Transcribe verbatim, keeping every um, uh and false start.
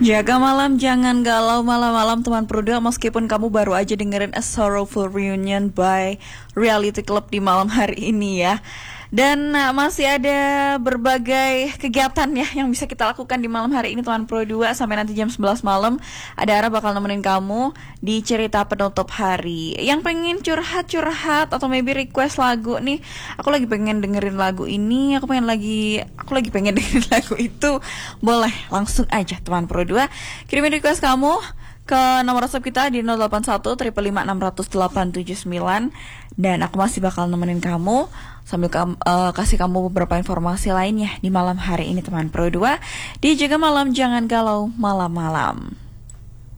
Jaga malam, jangan galau malam-malam teman Pruda. Meskipun kamu baru aja dengerin A Sorrowful Reunion by Reality Club di malam hari ini ya. Dan uh, masih ada berbagai kegiatan ya yang bisa kita lakukan di malam hari ini teman Pro dua. Sampai nanti jam sebelas malam ada Ara bakal nemenin kamu di cerita penutup hari. Yang pengen curhat-curhat atau maybe request lagu nih, aku lagi pengen dengerin lagu ini, aku pengen lagi aku lagi pengen dengerin lagu itu, boleh langsung aja teman Pro dua kirimin request kamu ke nomor WhatsApp kita di nol delapan satu lima lima enam nol nol delapan tujuh sembilan. Dan aku masih bakal nemenin kamu sambil kam, uh, kasih kamu beberapa informasi lainnya di malam hari ini teman Pro dua. Di Jaga Malam Jangan Galau Malam-Malam.